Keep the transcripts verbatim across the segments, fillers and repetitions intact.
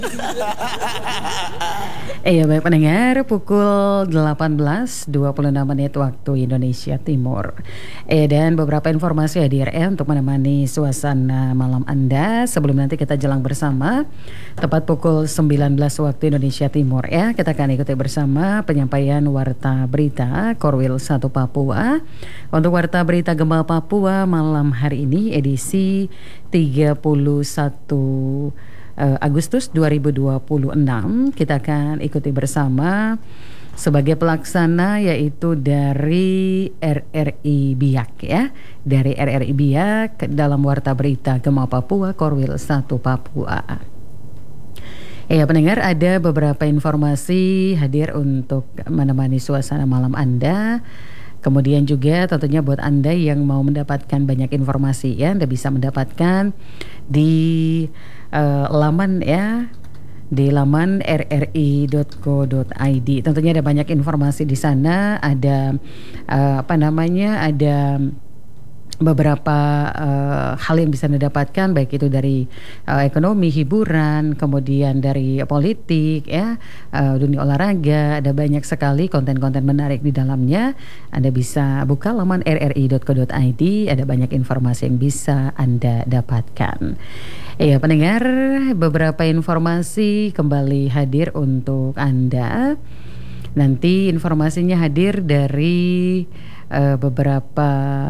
Iya baik pendengar, pukul delapan belas dua puluh enam menit waktu Indonesia Timur. Eh dan beberapa informasi hadir ya untuk menemani suasana malam Anda sebelum nanti kita jelang bersama tepat pukul sembilan belas waktu Indonesia Timur ya. Kita akan ikuti bersama penyampaian warta berita Korwil satu Papua. Untuk warta berita Gema Papua malam hari ini edisi tiga puluh satu Agustus dua ribu dua puluh enam. Kita akan ikuti bersama sebagai pelaksana yaitu dari R R I Biak ya. Dari R R I Biak dalam warta berita Gema Papua Korwil satu Papua. Ya pendengar, ada beberapa informasi hadir untuk menemani suasana malam Anda. Kemudian juga tentunya buat Anda yang mau mendapatkan banyak informasi ya, Anda bisa mendapatkan di uh, laman ya, di laman r r i dot co dot i d. Tentunya ada banyak informasi di sana, ada uh, apa namanya, ada beberapa uh, hal yang bisa Anda dapatkan, baik itu dari uh, ekonomi, hiburan, kemudian dari politik ya, uh, dunia olahraga. Ada banyak sekali konten-konten menarik di dalamnya. Anda bisa buka laman r r i dot co dot i d, ada banyak informasi yang bisa Anda dapatkan. Ya pendengar, beberapa informasi kembali hadir untuk Anda. Nanti informasinya hadir dari Uh, beberapa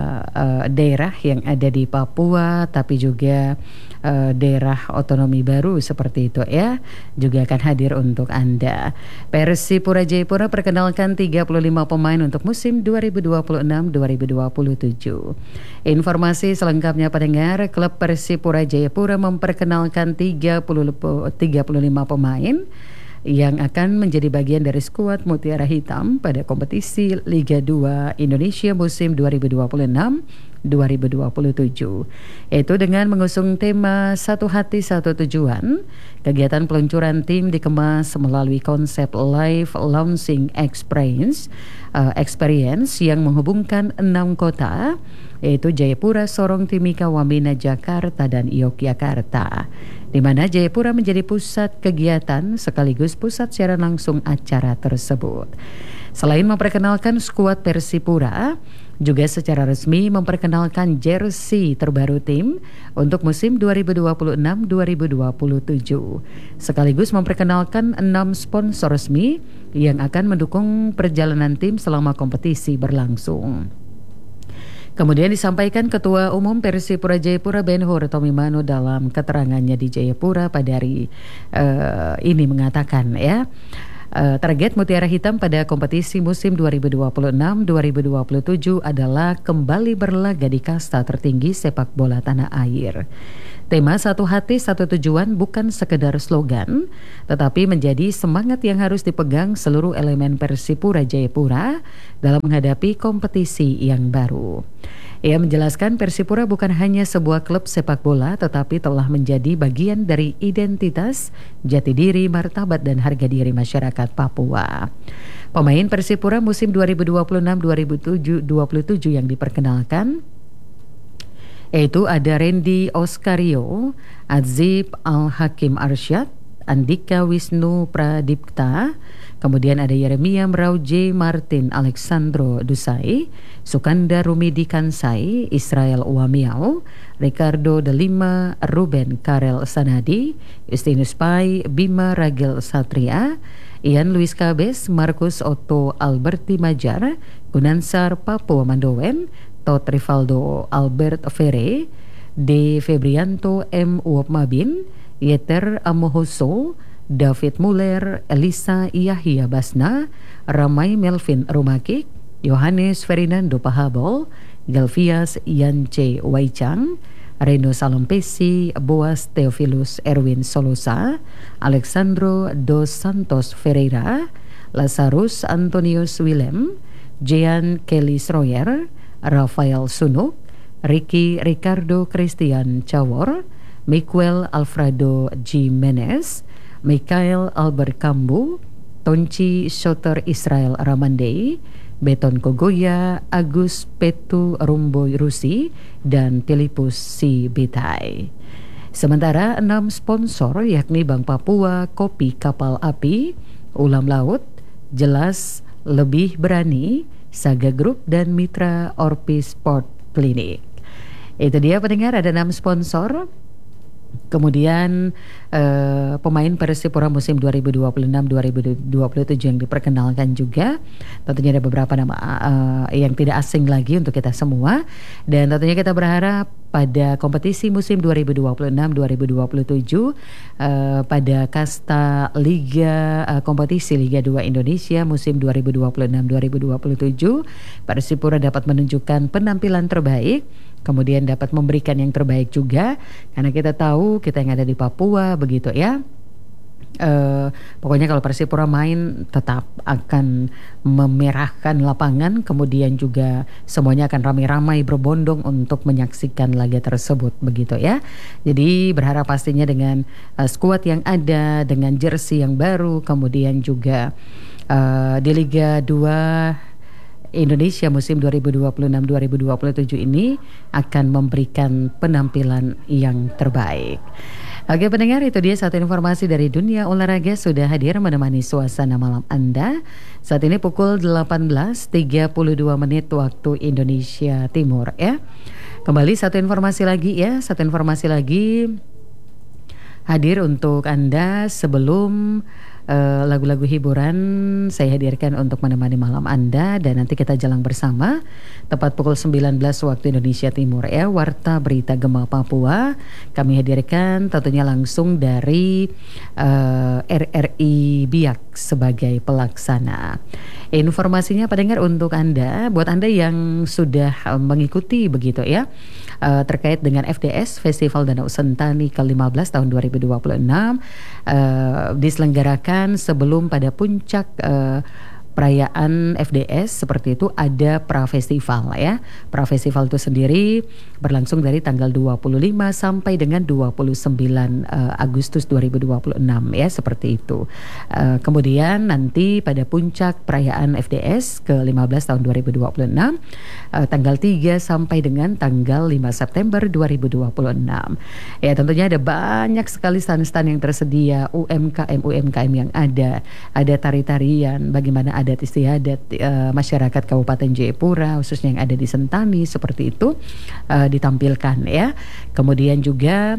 uh, daerah yang ada di Papua, tapi juga uh, daerah otonomi baru seperti itu ya, juga akan hadir untuk Anda. Persipura Jayapura perkenalkan tiga puluh lima pemain untuk musim dua ribu dua puluh enam dua ribu dua puluh tujuh. Informasi selengkapnya pendengar, klub Persipura Jayapura memperkenalkan tiga puluh lima pemain yang akan menjadi bagian dari skuad Mutiara Hitam pada kompetisi Liga dua Indonesia musim dua ribu dua puluh enam dua ribu dua puluh tujuh. Yaitu dengan mengusung tema Satu Hati Satu Tujuan. Kegiatan peluncuran tim dikemas melalui konsep Live Launching Experience uh, Experience yang menghubungkan enam kota, yaitu Jayapura, Sorong, Timika, Wamena, Jakarta, dan Yogyakarta, di mana Jayapura menjadi pusat kegiatan sekaligus pusat siaran langsung acara tersebut. Selain memperkenalkan skuad Persipura, juga secara resmi memperkenalkan jersey terbaru tim untuk musim dua ribu dua puluh enam dua ribu dua puluh tujuh. Sekaligus memperkenalkan enam sponsor resmi yang akan mendukung perjalanan tim selama kompetisi berlangsung. Kemudian disampaikan Ketua Umum Persipura Jayapura Ben-Hur Tommy Mano dalam keterangannya di Jayapura pada hari uh, ini mengatakan ya, uh, target Mutiara Hitam pada kompetisi musim dua ribu dua puluh enam dua ribu dua puluh tujuh adalah kembali berlaga di kasta tertinggi sepak bola tanah air. Tema Satu Hati Satu Tujuan bukan sekedar slogan, tetapi menjadi semangat yang harus dipegang seluruh elemen Persipura Jayapura dalam menghadapi kompetisi yang baru. Ia menjelaskan Persipura bukan hanya sebuah klub sepak bola, tetapi telah menjadi bagian dari identitas, jati diri, martabat, dan harga diri masyarakat Papua. Pemain Persipura musim dua ribu dua puluh enam dua ribu dua puluh tujuh yang diperkenalkan yaitu ada Randy Oskario, Azib Al-Hakim Arsyad, Andika Wisnu Pradipta, kemudian ada Yeremia Mrauj Martin Alexandro Dusai, Sukanda Rumidi Kansai, Israel Wamiau, Ricardo De Lima, Ruben Karel Sanadi, Justinus Pai, Bima Ragil Satria, Ian Luis Kabes, Marcus Otto Alberti Majar, Gunansar Papua Mandowen, Tot Rivaldo Albert Ferre, De Febrianto M. Uop Mabin, Yeter Amohoso, David Muller, Elisa Yahya Basna, Ramai Melvin Rumakik, Yohanes Ferdinando Pahabol, Galvias Yance Waichang, Reno Salompesi, Boas Theophilus Erwin Solosa, Alexandro Dos Santos Ferreira, Lazarus Antonius Willem, Jean Kelly Sroyer, Rafael Sunuk, Ricky Ricardo Christian Cawor, Miguel Alfredo Jimenez, Mikael Albert Kambu, Tonci Soter Israel Ramandei, Beton Kogoya, Agus Petu Rumboy Rusi, dan Filipus Si Bitai. Sementara enam sponsor yakni Bank Papua, Kopi Kapal Api, Ulam Laut, Jelas Lebih Berani, Saga Group, dan Mitra Orpi Sport Clinic. Itu dia pendengar, ada enam sponsor. Kemudian uh, pemain Persipura musim dua ribu dua puluh enam dua ribu dua puluh tujuh yang diperkenalkan juga. Tentunya ada beberapa nama uh, yang tidak asing lagi untuk kita semua. Dan tentunya kita berharap pada kompetisi musim dua ribu dua puluh enam dua ribu dua puluh tujuh uh, pada kasta Liga uh, kompetisi Liga dua Indonesia musim dua ribu dua puluh enam dua ribu dua puluh tujuh, Persipura dapat menunjukkan penampilan terbaik, kemudian dapat memberikan yang terbaik juga, karena kita tahu kita yang ada di Papua begitu ya. Uh, pokoknya kalau Persipura main tetap akan memerahkan lapangan, kemudian juga semuanya akan ramai-ramai berbondong untuk menyaksikan laga tersebut begitu ya. Jadi berharap pastinya dengan uh, skuad yang ada, dengan jersey yang baru, kemudian juga uh, di Liga dua Indonesia musim dua ribu dua puluh enam dua ribu dua puluh tujuh ini akan memberikan penampilan yang terbaik. Oke pendengar, itu dia satu informasi dari dunia olahraga sudah hadir menemani suasana malam Anda. Saat ini pukul delapan belas tiga puluh dua menit waktu Indonesia Timur ya. Kembali satu informasi lagi ya, satu informasi lagi hadir untuk Anda sebelum Uh, lagu-lagu hiburan saya hadirkan untuk menemani malam Anda, dan nanti kita jalan bersama tepat pukul sembilan belas waktu Indonesia Timur ya. Warta Berita Gema Papua kami hadirkan tentunya langsung dari uh, R R I Biak sebagai pelaksana. Informasinya pendengar untuk Anda, buat Anda yang sudah uh, mengikuti begitu ya uh, terkait dengan F D S Festival Danau Sentani ke lima belas tahun dua ribu dua puluh enam uh, diselenggarakan sebelum pada puncak uh, perayaan F D S seperti itu ada pra-festival ya. Pra-festival itu sendiri berlangsung dari tanggal dua puluh lima sampai dengan dua puluh sembilan uh, Agustus dua ribu dua puluh enam ya, seperti itu. Uh, kemudian nanti pada puncak perayaan F D S ke lima belas tahun dua ribu dua puluh enam uh, tanggal tiga sampai dengan tanggal lima September dua ribu dua puluh enam. Ya tentunya ada banyak sekali stand-stand yang tersedia, U M K M U M K M yang ada, ada tari-tarian, bagaimana adat istiadat uh, masyarakat Kabupaten Jayapura khususnya yang ada di Sentani seperti itu uh, ditampilkan ya. Kemudian juga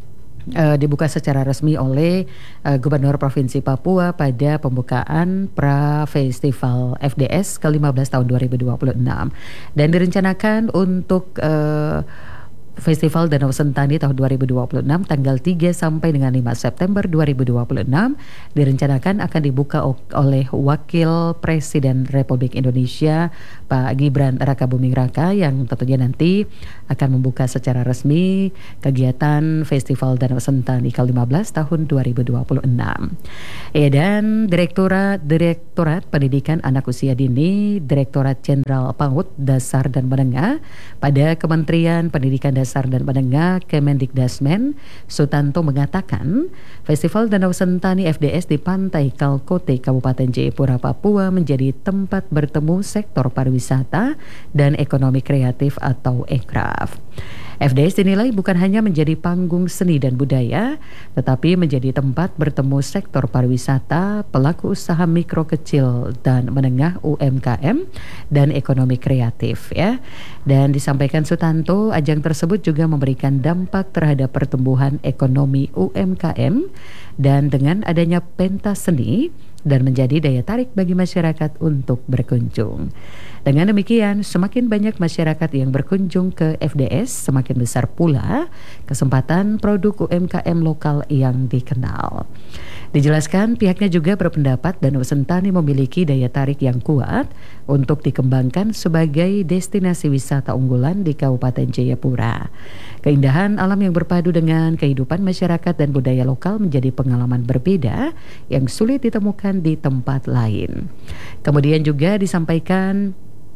uh, dibuka secara resmi oleh uh, Gubernur Provinsi Papua pada pembukaan pra festival F D S ke lima belas tahun dua ribu dua puluh enam, dan direncanakan untuk uh, Festival Danau Sentani tahun dua ribu dua puluh enam tanggal tiga sampai dengan lima September dua ribu dua puluh enam direncanakan akan dibuka oleh Wakil Presiden Republik Indonesia Pak Gibran Rakabuming Raka, yang tentunya nanti akan membuka secara resmi kegiatan Festival Danau Sentani ke lima belas tahun dua ribu dua puluh enam. Ya, dan Direktorat Direktorat Pendidikan Anak Usia Dini, Direktorat Jenderal PAUD Dasar dan Menengah pada Kementerian Pendidikan Dasar dan Menengah Kemendikdasmen Sutanto mengatakan Festival Danau Sentani F D S di Pantai Kalkote Kabupaten Jayapura Papua menjadi tempat bertemu sektor pariwisata dan ekonomi kreatif atau ekraf. F D S dinilai bukan hanya menjadi panggung seni dan budaya, tetapi menjadi tempat bertemu sektor pariwisata, pelaku usaha mikro kecil dan menengah U M K M, dan ekonomi kreatif ya. Dan disampaikan Sutanto, ajang tersebut juga memberikan dampak terhadap pertumbuhan ekonomi U M K M dan dengan adanya pentas seni dan menjadi daya tarik bagi masyarakat untuk berkunjung. Dengan demikian, semakin banyak masyarakat yang berkunjung ke F D S, semakin besar pula kesempatan produk U M K M lokal yang dikenal. Dijelaskan pihaknya juga berpendapat Danau Sentani memiliki daya tarik yang kuat untuk dikembangkan sebagai destinasi wisata unggulan di Kabupaten Jayapura. Keindahan alam yang berpadu dengan kehidupan masyarakat dan budaya lokal menjadi pengalaman berbeda yang sulit ditemukan di tempat lain. Kemudian juga disampaikan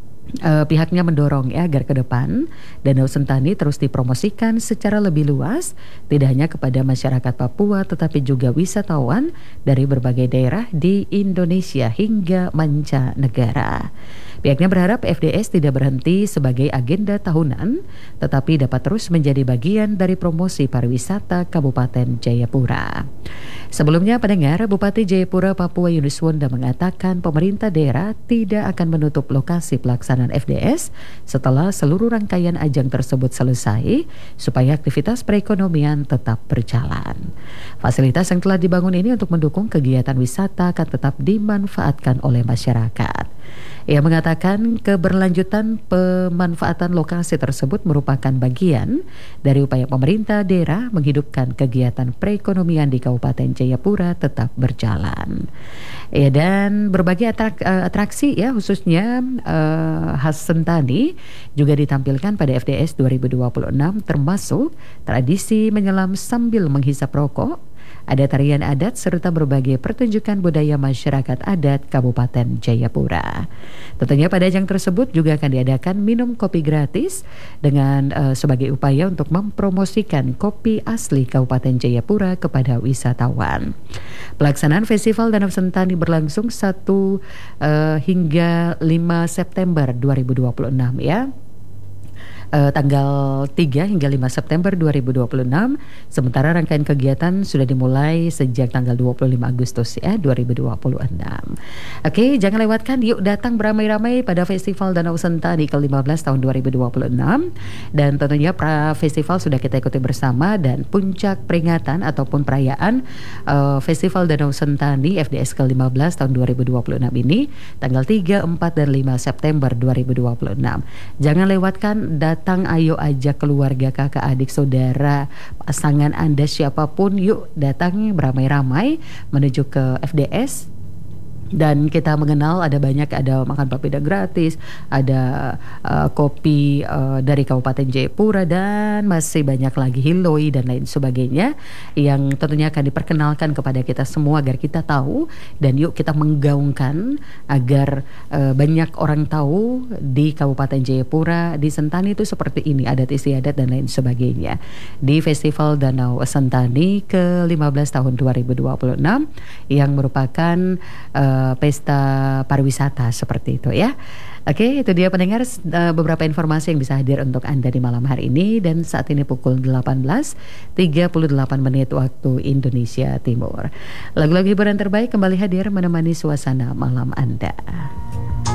Uh, pihaknya mendorong ya agar ke depan Danau Sentani terus dipromosikan secara lebih luas, tidak hanya kepada masyarakat Papua tetapi juga wisatawan dari berbagai daerah di Indonesia hingga mancanegara. Pihaknya berharap F D S tidak berhenti sebagai agenda tahunan, tetapi dapat terus menjadi bagian dari promosi pariwisata Kabupaten Jayapura. Sebelumnya pendengar, Bupati Jayapura Papua Yunus Wonda mengatakan pemerintah daerah tidak akan menutup lokasi pelaksanaan F D S setelah seluruh rangkaian ajang tersebut selesai supaya aktivitas perekonomian tetap berjalan. Fasilitas yang telah dibangun ini untuk mendukung kegiatan wisata akan tetap dimanfaatkan oleh masyarakat. Ia mengatakan keberlanjutan pemanfaatan lokasi tersebut merupakan bagian dari upaya pemerintah daerah menghidupkan kegiatan perekonomian di Kabupaten Jayapura tetap berjalan. Ya, dan berbagai atrak, atraksi ya khususnya uh, khas Sentani juga ditampilkan pada F D S dua ribu dua puluh enam, termasuk tradisi menyelam sambil menghisap rokok, ada tarian adat serta berbagai pertunjukan budaya masyarakat adat Kabupaten Jayapura. Tentunya pada ajang tersebut juga akan diadakan minum kopi gratis dengan uh, sebagai upaya untuk mempromosikan kopi asli Kabupaten Jayapura kepada wisatawan. Pelaksanaan Festival Danau Sentani berlangsung satu uh, hingga lima September dua ribu dua puluh enam ya. Uh, tanggal tiga hingga lima September dua ribu dua puluh enam. Sementara rangkaian kegiatan sudah dimulai sejak tanggal dua puluh lima Agustus ya dua ribu dua puluh enam. Oke, jangan lewatkan, yuk datang beramai-ramai pada Festival Danau Sentani ke lima belas tahun dua ribu dua puluh enam. Dan tentunya pra festival sudah kita ikuti bersama, dan puncak peringatan ataupun perayaan uh, Festival Danau Sentani F D S ke lima belas tahun dua ribu dua puluh enam ini tanggal tiga, empat dan lima September dua ribu dua puluh enam. Jangan lewatkan, datang, ayo ajak keluarga, kakak, adik, saudara, pasangan Anda, siapapun, yuk datang beramai-ramai menuju ke F D S. Dan kita mengenal ada banyak, ada makan papeda gratis, ada uh, kopi uh, dari Kabupaten Jayapura, dan masih banyak lagi hiloi dan lain sebagainya yang tentunya akan diperkenalkan kepada kita semua agar kita tahu, dan yuk kita menggaungkan agar uh, banyak orang tahu di Kabupaten Jayapura, di Sentani itu seperti ini, adat istiadat dan lain sebagainya. Di Festival Danau Sentani ke lima belas tahun dua ribu dua puluh enam yang merupakan uh, pesta pariwisata seperti itu ya. Oke, itu dia pendengar beberapa informasi yang bisa hadir untuk Anda di malam hari ini, dan saat ini pukul delapan belas tiga puluh delapan menit waktu Indonesia Timur. Lagu-lagu hiburan terbaik kembali hadir menemani suasana malam Anda.